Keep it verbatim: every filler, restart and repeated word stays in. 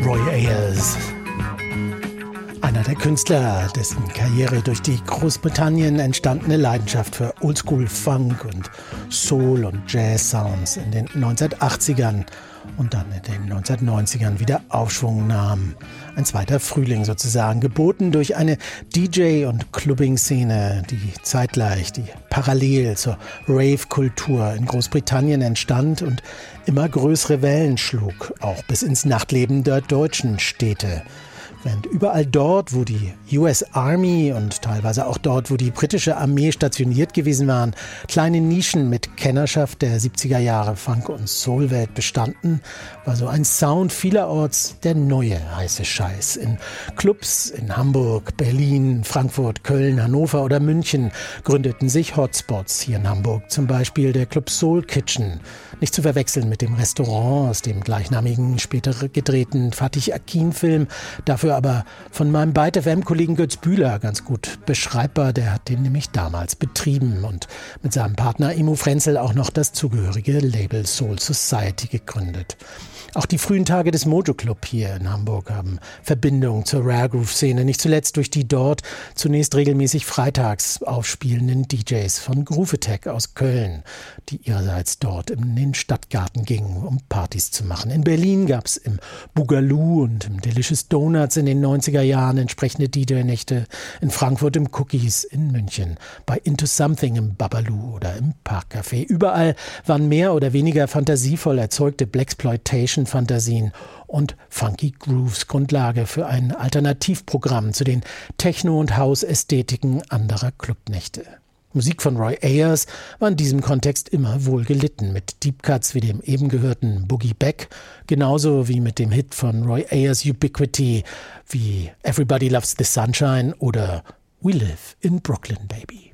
Roy Ayers. Einer der Künstler, dessen Karriere durch die Großbritannien entstandene Leidenschaft für Oldschool-Funk und Soul- und Jazz-Sounds in den neunzehnhundertachtzigern und dann in den neunzehnhundertneunzigern wieder Aufschwung nahm. Ein zweiter Frühling sozusagen, geboten durch eine D J- und Clubbing-Szene, die zeitgleich, die parallel zur Rave-Kultur in Großbritannien entstand und immer größere Wellen schlug, auch bis ins Nachtleben der deutschen Städte. Während überall dort, wo die U S Army und teilweise auch dort, wo die britische Armee stationiert gewesen waren, kleine Nischen mit Kennerschaft der siebziger Jahre Funk- und Soulwelt bestanden, war so ein Sound vielerorts der neue heiße Scheiß. In Clubs in Hamburg, Berlin, Frankfurt, Köln, Hannover oder München gründeten sich Hotspots. Hier in Hamburg zum Beispiel der Club Soul Kitchen. Nicht zu verwechseln mit dem Restaurant aus dem gleichnamigen, später gedrehten Fatih Akin-Film. Dafür aber von meinem Byte-F M-Kollegen Götz Bühler ganz gut beschreibbar. Der hat den nämlich damals betrieben und mit seinem Partner Imo Frenzel auch noch das zugehörige Label Soul Society gegründet. Auch die frühen Tage des Mojo Club hier in Hamburg haben Verbindung zur Rare Groove-Szene, nicht zuletzt durch die dort zunächst regelmäßig freitags aufspielenden D Js von Groove Attack aus Köln, die ihrerseits dort in den Stadtgarten gingen, um Partys zu machen. In Berlin gab es im Boogaloo und im Delicious Donuts in den neunziger Jahren entsprechende D J-Nächte, in Frankfurt im Cookies, in München bei Into Something im Babalu oder im Parkcafé. Überall waren mehr oder weniger fantasievoll erzeugte Blaxploitation Fantasien und Funky Grooves Grundlage für ein Alternativprogramm zu den Techno- und House-Ästhetiken anderer Clubnächte. Musik von Roy Ayers war in diesem Kontext immer wohl gelitten, mit Deep Cuts wie dem eben gehörten Boogie Back, genauso wie mit dem Hit von Roy Ayers Ubiquity wie Everybody Loves the Sunshine oder We Live in Brooklyn, Baby.